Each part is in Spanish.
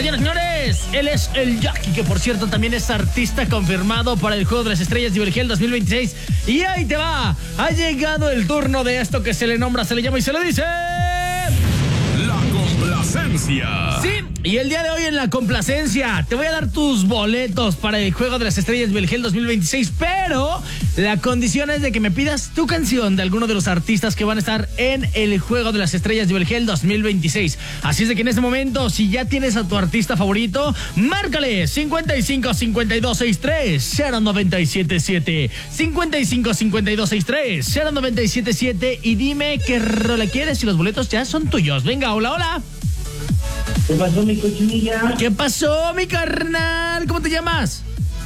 Señoras y señores, él es el Jackie, que por cierto también es artista confirmado para el Juego de las Estrellas de Vergel 2026. Y ahí te va, ha llegado el turno de esto que se le nombra, se le llama y se le dice... La complacencia. Sí, y el día de hoy en la complacencia te voy a dar tus boletos para el Juego de las Estrellas de Vergel 2026, pero la condición es de que me pidas tu canción de alguno de los artistas que van a estar en el Juego de las Estrellas de Vergel 2026. Así es de que en este momento, si ya tienes a tu artista favorito, márcale 55 52 63 0977 55 52 63 0977 y dime qué rola quieres y los boletos ya son tuyos. Venga, hola, hola. ¿Qué pasó, mi cochinilla? ¿Qué pasó, mi carnal? ¿Cómo te llamas?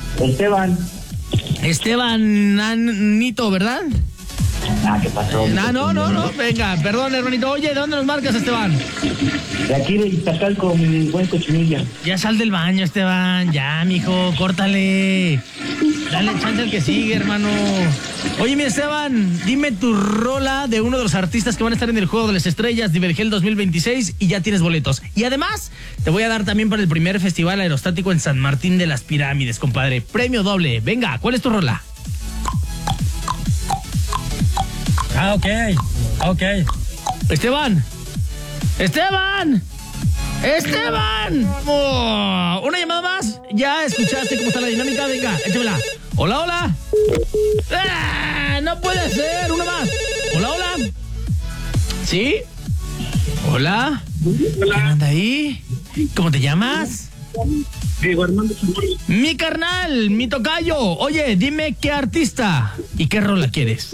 Esteban Anito, ¿verdad? ¿Qué pasó? No. Venga, perdón, hermanito. Oye, ¿de dónde nos marcas, Esteban? De aquí de Iztacalco, mi buen cochinilla. Ya sal del baño, Esteban. Ya, mijo, córtale. Dale chance al que sigue, hermano. Oye, mi Esteban, dime tu rola de uno de los artistas que van a estar en el Juego de las Estrellas de Vergel 2026 y ya tienes boletos. Y además, te voy a dar también para el primer festival aerostático en San Martín de las Pirámides, compadre. Premio doble. Venga, ¿cuál es tu rola? Ok. Esteban. Oh, una llamada más. Ya escuchaste cómo está la dinámica. Venga, échamela. Hola. No puede ser. Una más. Hola. ¿Sí? Hola. ¿Quién anda ahí? ¿Cómo te llamas? Diego Armando Zamora. Mi carnal, mi tocayo. Oye, dime qué artista y qué rola quieres.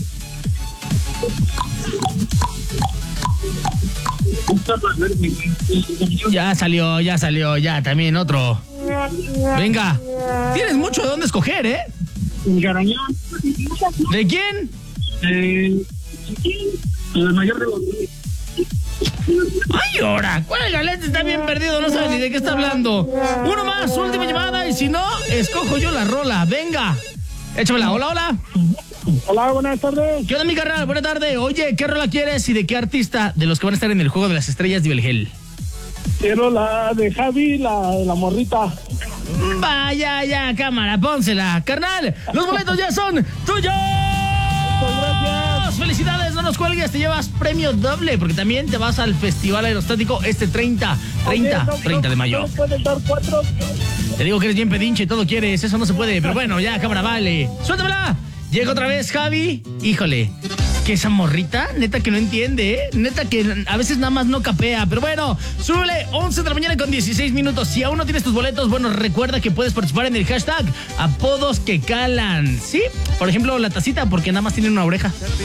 Ya salió, ya también otro. Venga, tienes mucho de dónde escoger, ¿eh? Garañón. ¿De quién? El mayor de los... Ay, ahora, ¿cuál galete está bien perdido? No sabe ni de qué está hablando. Uno más, última llamada, y si no, escojo yo la rola. Venga, échamela. Hola. Hola, buenas tardes. ¿Qué onda, mi carnal? Buena tarde. Oye, ¿qué rola quieres y de qué artista de los que van a estar en el Juego de las Estrellas de Vergel? Quiero la de Javi, la de la morrita. Vaya, ya, cámara, pónsela. Carnal, los boletos ya son tuyos. Gracias. Felicidades, no nos cuelgues, te llevas premio doble porque también te vas al Festival Aerostático este 30 de mayo. ¿No puedes dar 4? Te digo que eres bien pedinche, todo quieres, eso no se puede, pero bueno, ya, cámara, vale. ¡Suéltamela! Llega otra vez Javi. Híjole, que esa morrita, neta que no entiende, ¿eh? Neta que a veces nada más no capea. Pero bueno, súbele, 11 de la mañana con 16 minutos. Si aún no tienes tus boletos, bueno, recuerda que puedes participar en el hashtag apodos que calan. ¿Sí? Por ejemplo, la tacita, porque nada más tiene una oreja.